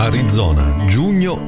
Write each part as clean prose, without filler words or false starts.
Arizona, giugno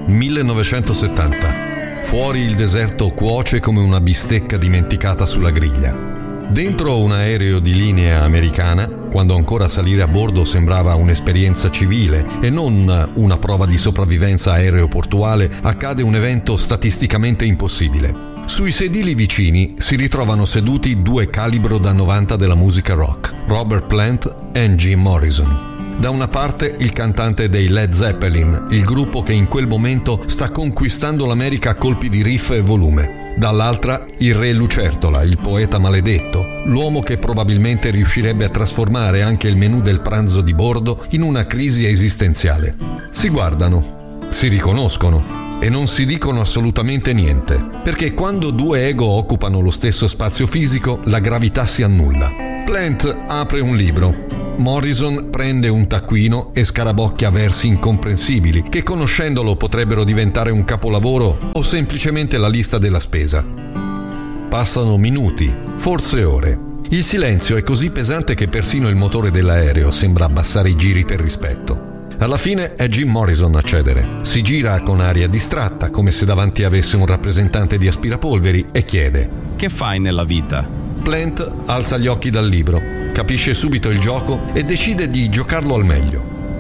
1970. Fuori il deserto cuoce come una bistecca dimenticata sulla griglia. Dentro un aereo di linea americana, quando ancora salire a bordo sembrava un'esperienza civile e non una prova di sopravvivenza aeroportuale, accade un evento statisticamente impossibile. Sui sedili vicini si ritrovano seduti due calibro da 90 della musica rock, Robert Plant e Jim Morrison. Da una parte il cantante dei Led Zeppelin, il gruppo che in quel momento sta conquistando l'America a colpi di riff e volume. Dall'altra il re lucertola, il poeta maledetto, l'uomo che probabilmente riuscirebbe a trasformare anche il menù del pranzo di bordo in una crisi esistenziale. Si guardano, si riconoscono e non si dicono assolutamente niente, perché quando due ego occupano lo stesso spazio fisico, la gravità si annulla. Plant apre un libro. Morrison prende un taccuino e scarabocchia versi incomprensibili che conoscendolo potrebbero diventare un capolavoro o semplicemente la lista della spesa. Passano minuti, forse ore. Il silenzio è così pesante che persino il motore dell'aereo sembra abbassare i giri per rispetto. Alla fine è Jim Morrison a cedere. Si gira con aria distratta, come se davanti avesse un rappresentante di aspirapolveri, e chiede: "Che fai nella vita?" Plant alza gli occhi dal libro, capisce subito il gioco e decide di giocarlo al meglio.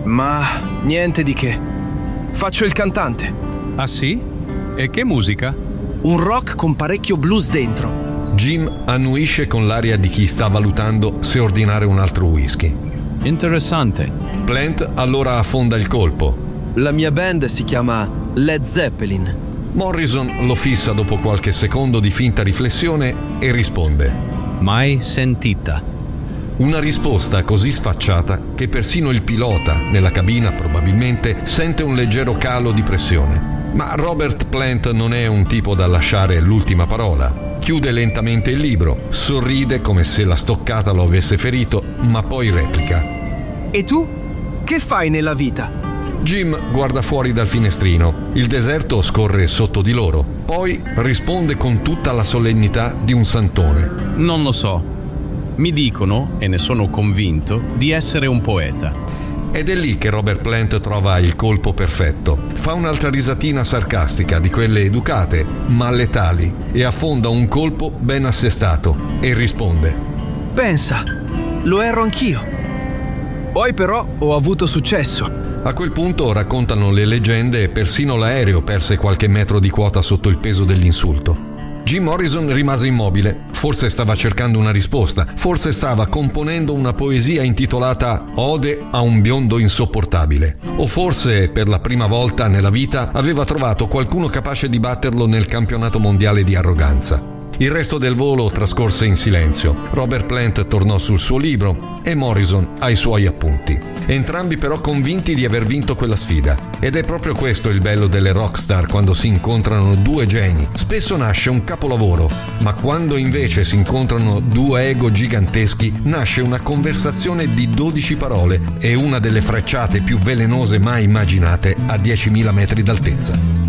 Ma niente di che. Faccio il cantante. Ah sì? E che musica? Un rock con parecchio blues dentro. Jim annuisce con l'aria di chi sta valutando se ordinare un altro whisky. Interessante. Plant allora affonda il colpo. La mia band si chiama Led Zeppelin. Morrison lo fissa dopo qualche secondo di finta riflessione e risponde: Mai sentita. Una risposta così sfacciata che persino il pilota, nella cabina probabilmente, sente un leggero calo di pressione. Ma Robert Plant non è un tipo da lasciare l'ultima parola. Chiude lentamente il libro, sorride come se la stoccata lo avesse ferito, ma poi replica: E tu? Che fai nella vita? Jim guarda fuori dal finestrino. Il deserto scorre sotto di loro. Poi risponde con tutta la solennità di un santone: Non lo so. Mi dicono, e ne sono convinto, di essere un poeta. Ed è lì che Robert Plant trova il colpo perfetto. Fa un'altra risatina sarcastica, di quelle educate, ma letali, e affonda un colpo ben assestato e risponde: Pensa, lo ero anch'io. Poi però ho avuto successo. A quel punto, raccontano le leggende, persino l'aereo perse qualche metro di quota sotto il peso dell'insulto. Jim Morrison rimase immobile, forse stava cercando una risposta, forse stava componendo una poesia intitolata Ode a un biondo insopportabile, o forse per la prima volta nella vita aveva trovato qualcuno capace di batterlo nel campionato mondiale di arroganza. Il resto del volo trascorse in silenzio. Robert Plant tornò sul suo libro e Morrison ai suoi appunti. Entrambi però convinti di aver vinto quella sfida. Ed è proprio questo il bello delle rockstar quando si incontrano due geni. Spesso nasce un capolavoro, ma quando invece si incontrano due ego giganteschi nasce una conversazione di 12 parole e una delle frecciate più velenose mai immaginate a 10.000 metri d'altezza.